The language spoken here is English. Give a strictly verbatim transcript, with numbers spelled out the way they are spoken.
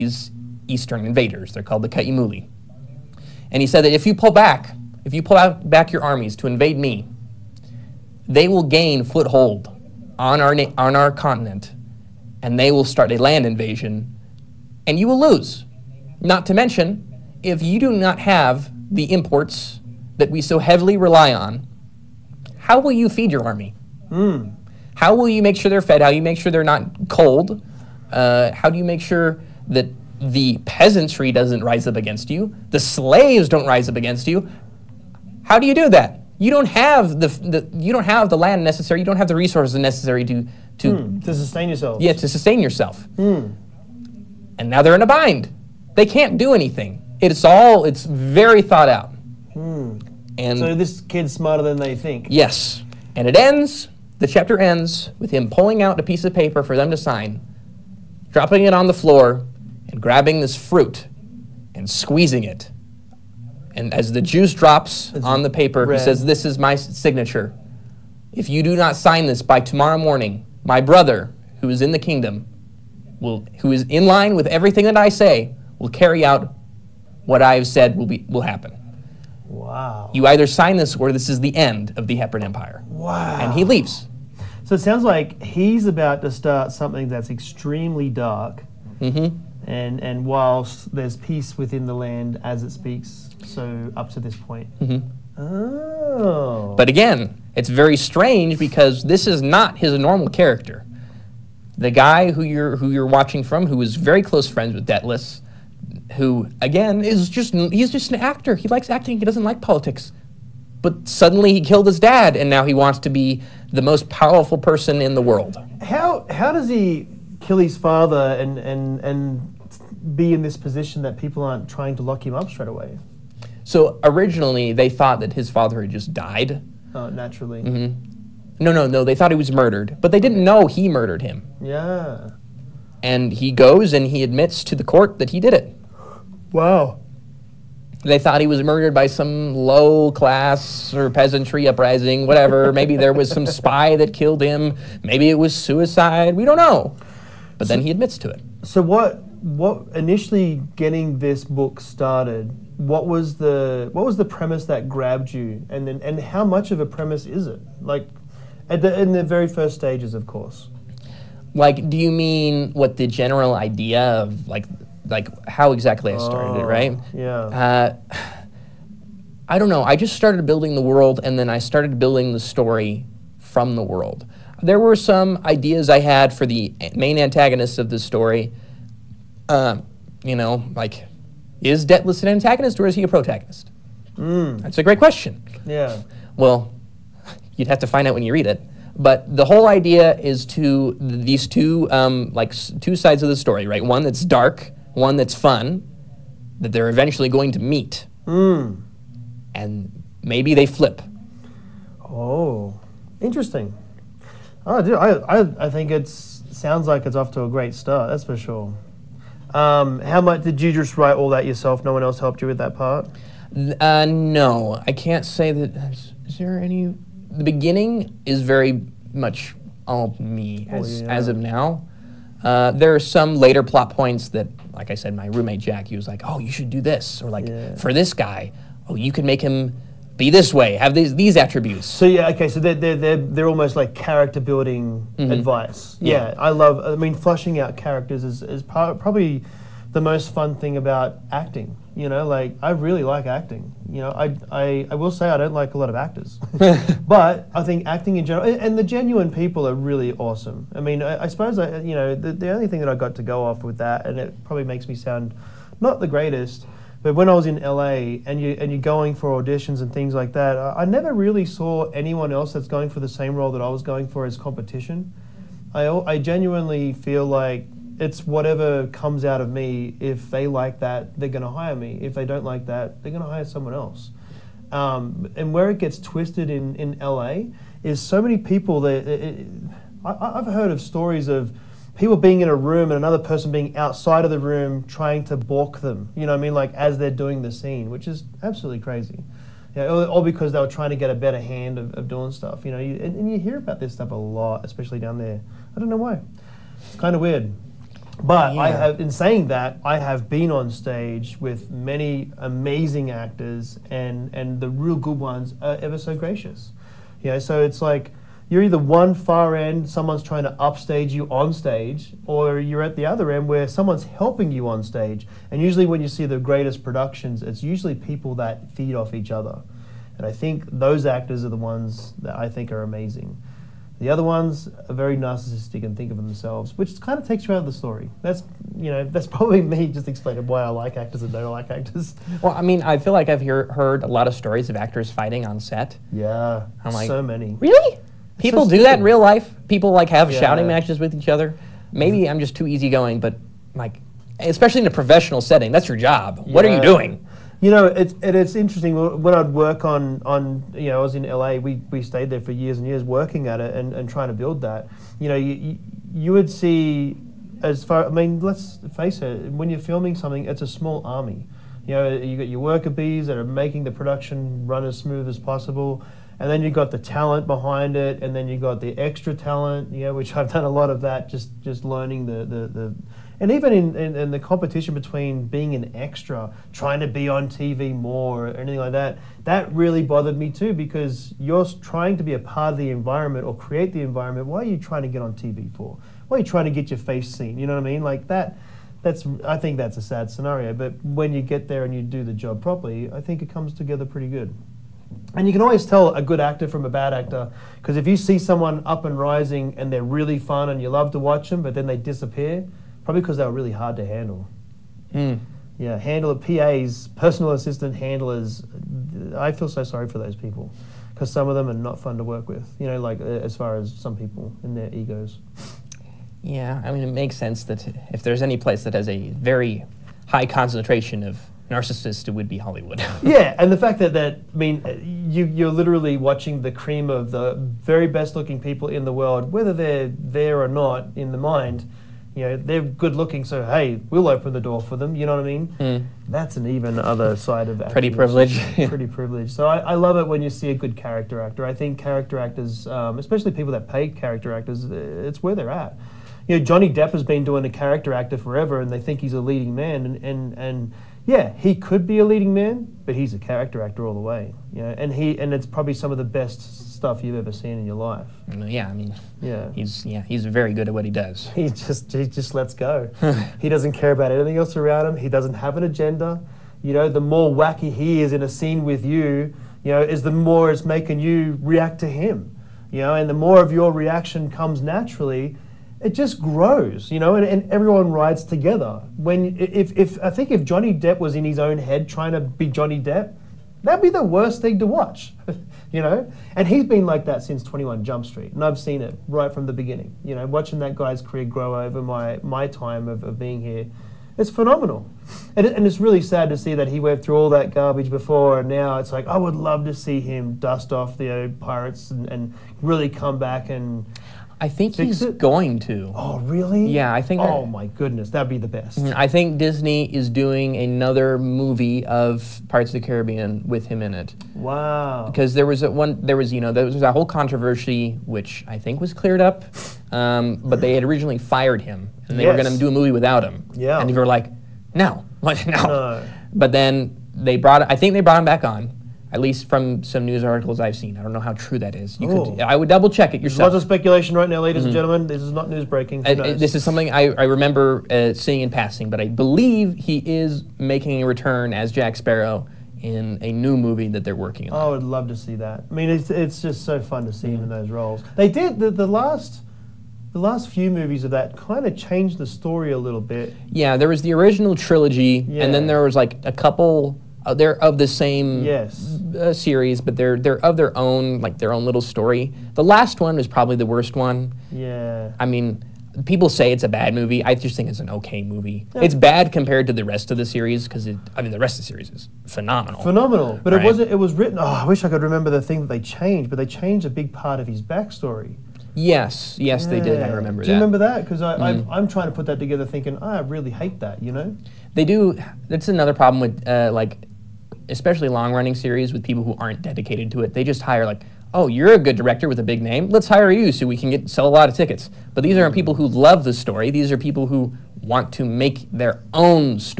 these eastern invaders. They're called the Ka'imuli. And he said that if you pull back, if you pull out back your armies to invade me, they will gain foothold on our na- on our continent, and they will start a land invasion, and you will lose. Not to mention, if you do not have the imports that we so heavily rely on, how will you feed your army? Mm. How will you make sure they're fed? How do you make sure they're not cold? Uh, how do you make sure that the peasantry doesn't rise up against you? The slaves don't rise up against you? How do you do that? You don't have the, the you don't have the land necessary. You don't have the resources necessary to to Mm. To sustain yourself. yeah to sustain yourself. Mm. And now they're in a bind. They can't do anything. It's all it's very thought out. Mm. And So this kid's smarter than they think. yes, and it ends. The chapter ends with him pulling out a piece of paper for them to sign, dropping it on the floor, and grabbing this fruit and squeezing it. And as the juice drops It's on the paper, red. he says, "This is my s- signature. If you do not sign this by tomorrow morning, my brother, who is in the kingdom, will, who is in line with everything that I say, will carry out what I have said will be will happen. Wow. You either sign this or this is the end of the Heparin Empire." Wow. And he leaves. So it sounds like he's about to start something that's extremely dark. Mm-hmm. And and whilst there's peace within the land as it speaks, so up to this point. Mm-hmm. Oh. But again, it's very strange because this is not his normal character. The guy who you're who you're watching from, who is very close friends with Daedalus, who again is just he's just an actor. He likes acting. He doesn't like politics. But suddenly he killed his dad, and now he wants to be the most powerful person in the world. How how does he kill his father and, and, and be in this position that people aren't trying to lock him up straight away? So originally they thought that his father had just died. Oh, naturally. Mm-hmm. No, no, no. They thought he was murdered, but they didn't know he murdered him. Yeah. And he goes and he admits to the court that he did it. Wow. They thought he was murdered by some low class or peasantry uprising, whatever. Maybe there was some spy that killed him. Maybe it was suicide. We don't know. But then he admits to it. So what what initially getting this book started, what was the what was the premise that grabbed you? And then and how much of a premise is it? Like at the in the very first stages, of course. Like, do you mean what the general idea of, like, like how exactly I started it, Oh, right? Yeah. Uh, I don't know. I just started building the world, and then I started building the story from the world. There were some ideas I had for the main antagonist of the story. Uh, you know, like, is Daedalus an antagonist or is he a protagonist? Mm. That's a great question. Yeah. Well, you'd have to find out when you read it. But the whole idea is to th- these two, um, like, s- two sides of the story, right? One that's dark, one that's fun, that they're eventually going to meet. Mm. And maybe they flip. Oh, interesting. Oh, dude, I, I, I think it's sounds like it's off to a great start. That's for sure. Um, how much did you just write all that yourself? No one else helped you with that part? Th- Uh, no, I can't say that. Is, is there any? The beginning is very much all me Oh, as, yeah. as of now. Uh, there are some later plot points that, like I said, my roommate Jack, he was like, "Oh, you should do this," or like, Yeah. "For this guy, oh, you can make him be this way, have these these attributes." So yeah, okay. So they're they're they're, they're almost like character building Mhm. advice. Yeah. Yeah. I love. I mean, fleshing out characters is is par- probably the most fun thing about acting. You know, like I really like acting. You know, I I, I will say I don't like a lot of actors, but I think acting in general and, and the genuine people are really awesome. I mean, I, I suppose I you know the the only thing that I got to go off with that, and it probably makes me sound not the greatest. But when I was in L A and you and you're going for auditions and things like that, I, I never really saw anyone else that's going for the same role that I was going for as competition. I al- I genuinely feel like it's whatever comes out of me. If they like that, they're going to hire me. If they don't like that, they're going to hire someone else. Um, and where it gets twisted in, in L A is so many people that it, it, I, I've heard of stories of people being in a room and another person being outside of the room trying to balk them, you know what I mean, like as they're doing the scene, which is absolutely crazy. Yeah, all, all because they were trying to get a better hand of, of doing stuff, you know, you, and, and you hear about this stuff a lot, especially down there. I don't know why. It's kind of weird. But I Yeah. have, in saying that, I have been on stage with many amazing actors, and and the real good ones are ever so gracious. You know, so it's like you're either one far end, someone's trying to upstage you on stage, or you're at the other end where someone's helping you on stage. And usually when you see the greatest productions, it's usually people that feed off each other. And I think those actors are the ones that I think are amazing. The other ones are very narcissistic and think of themselves, which kind of takes you out of the story. That's, you know, that's probably me just explaining why I like actors and don't like actors. Well, I mean, I feel like I've hear, heard a lot of stories of actors fighting on set. Yeah, I'm like, so many. Really? People do that in stupid. real life? People like have Yeah. shouting matches with each other? Maybe I'm just too easygoing, but like, especially in a professional setting, that's your job. What are you Yeah. doing? You know, it's it, it's interesting when I'd work on on you know I was in L A. We we stayed there for years and years working at it and, and trying to build that. You know, you, you you would see as far. I mean, let's face it. When you're filming something, it's a small army. You know, you got your worker bees that are making the production run as smooth as possible, and then you got the talent behind it, and then you got the extra talent. You know, which I've done a lot of that. Just just learning the the. the And even in, in, in the competition between being an extra, trying to be on T V more, or anything like that, that really bothered me too, because you're s- trying to be a part of the environment or create the environment. Why are you trying to get on T V for? Why are you trying to get your face seen? You know what I mean? Like that, that's, I think that's a sad scenario. But when you get there and you do the job properly, I think it comes together pretty good. And you can always tell a good actor from a bad actor, because if you see someone up and rising and they're really fun and you love to watch them, but then they disappear, probably because they were really hard to handle. Mm. Yeah, handler, P As, personal assistant handlers. I feel so sorry for those people, because some of them are not fun to work with. You know, like uh, as far as some people and their egos. Yeah, I mean, it makes sense that if there's any place that has a very high concentration of narcissists, it would be Hollywood. Yeah, and the fact that, that I mean, you, you're literally watching the cream of the very best looking people in the world, whether they're there or not in the mind. You know, they're good looking, so hey, we'll open the door for them, you know what I mean? Mm. That's an even other side of acting. Pretty privilege. Pretty privileged. So I, I love it when you see a good character actor. I think character actors, um, especially people that pay character actors, uh, it's where they're at. You know, Johnny Depp has been doing a character actor forever, and they think he's a leading man, and, and, and yeah, he could be a leading man, but he's a character actor all the way. You know, and he and it's probably some of the best stuff you've ever seen in your life. Mm, yeah, I mean, Yeah. he's yeah he's very good at what he does. He just he just lets go. He doesn't care about anything else around him. He doesn't have an agenda. You know, the more wacky he is in a scene with you, you know, is the more it's making you react to him. You know, and the more of your reaction comes naturally, it just grows, you know, and, and everyone rides together. When if, if I think if Johnny Depp was in his own head trying to be Johnny Depp, that'd be the worst thing to watch, you know? And he's been like that since twenty-one Jump Street, and I've seen it right from the beginning. You know, watching that guy's career grow over my, my time of, of being here, it's phenomenal. And, it, and it's really sad to see that he went through all that garbage before, and now it's like, I would love to see him dust off the uh, Pirates and, and really come back and... I think Fix he's it? going to. Oh, really? Yeah, I think. Oh that- my goodness, that'd be the best. I think Disney is doing another movie of Pirates of the Caribbean with him in it. Wow. Because there was a one, there was you know there was a whole controversy which I think was cleared up, um, but they had originally fired him and they were Yes. going to do a movie without him. Yeah. And they were like, no, like no. No. But then they brought, I think they brought him back on, at least from some news articles I've seen. I don't know how true that is. You could, Ooh. I would double check it There's yourself. lots of speculation right now, ladies and gentlemen. This is not news breaking. Who Uh, knows? this is something I, I remember uh, seeing in passing, but I believe he is making a return as Jack Sparrow in a new movie that they're working on. I would love to see that. I mean, it's, it's just so fun to see him in those roles. They did the, the last the last few movies of that kind of changed the story a little bit. Yeah, there was the original trilogy, Yeah. and then there was like a couple. Uh, they're of the same Yes. uh, series, but they're they're of their own, like their own little story. The last one was probably the worst one. Yeah. I mean, people say it's a bad movie. I just think it's an okay movie. Yeah. It's bad compared to the rest of the series because it. I mean, the rest of the series is phenomenal. Phenomenal. But Right. it wasn't. It was written. Oh, I wish I could remember the thing that they changed, but they changed a big part of his backstory. Yes, yes, they did. I Yeah. remember Do that. you remember that? Because Mm. I'm, I'm trying to put that together, thinking, oh, I really hate that. You know? They do. That's another problem with uh, like, especially long-running series with people who aren't dedicated to it. They just hire like oh, you're a good director with a big name. Let's hire you so we can get sell a lot of tickets. But these aren't people who love the story. These are people who want to make their own story.